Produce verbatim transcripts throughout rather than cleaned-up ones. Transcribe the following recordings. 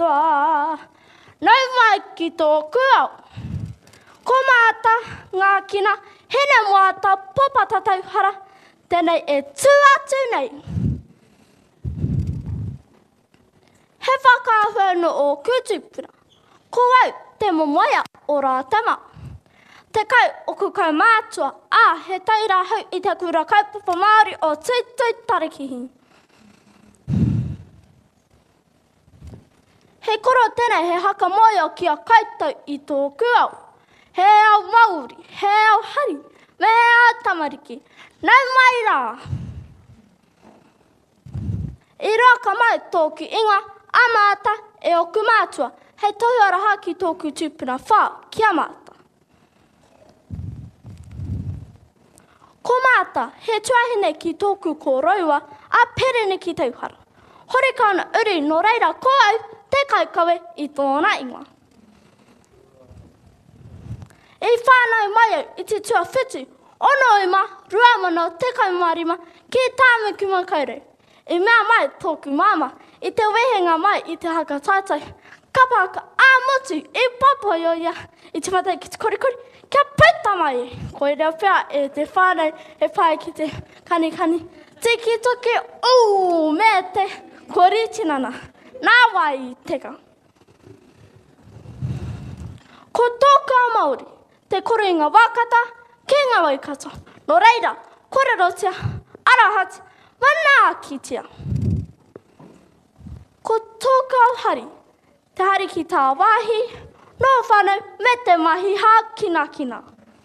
katoa. Nau mai ki tōku au. Ko māta ngā kina, hene moata popata tauhara, tēnei e tū atu nei. He whakāhua no o kutupuna, ko au te momoia o rā tama. Te kau o kukau mātua, ā, he taira hau i te kura kaupapa Māori o Tūtū Tarakihi. He koro tēnei he haka moio ki a koutou i tōku au. He au Māori, he au Hari, me he au Tamariki. Nau mai rā. I rā ka mau tōku inga, amāta e oku mātua, hei tohu araha ki tōku tūpuna whā, ki amāta. Ko māta, he tuahine ki tōku kōroua, a perene ki tauhara. Hore kāna uru no reira ko au, te kaukawe i tōna ingoa. I whānau mai au i te tua whitu, ono ima, rua mana, te kaumarima, ki tāmuku makaurau. I mea mai tōku māma, i te wehenga mai i te haka tātai. Kapaka āmotu i papaioia, i te matai ki te korikori, kia puta mai. Koe reo pia e te whānau e pai ki te kanikani. Tiki toki, uu, me te koritinana. Nā wai i teka. Ko tōku a Māori, te koro i ngā wākata, ki ngā waikato. No reira, kore rotia, arahati, wana kitia. Ko tōku a Hari, te hari ki tā wāhi, no whanau me te mahi hā kina kina.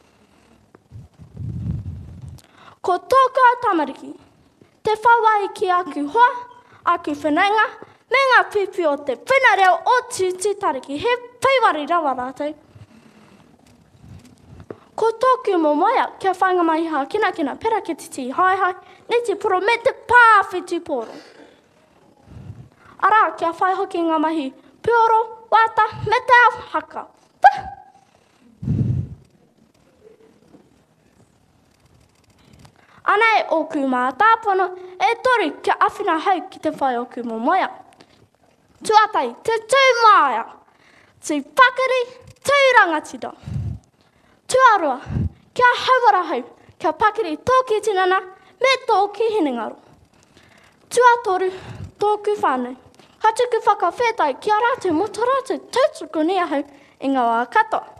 Ko tōku a Tamariki, te whawai ki aku hoa, aku whenanga, me ngā pipi o te whenareo o Tūtū Tariki, he whaiwari rawa rātou. Ko tōku momoia, kia whainga mai hā kina kina, pera ke te ti hai hai, ne te puro me te pāwhitu poro. Arā, kia whai hoki ngā mahi, pioro, wata, me te au haka. Puh! Anei oku mā tāpono, e toru kia awhina hau ki te whai oku momoia. Tuatai, te tūmaia, tū pakari, tū rangatira. Tuarua, kia hauara hau, kia pakari tōki tinana, me tōki hinengaro. Tuatoru, tōku whānau. Hatuku whakawhetai, kia rātou mo tā rātou tautuku nia hau, i ngā wā katoa.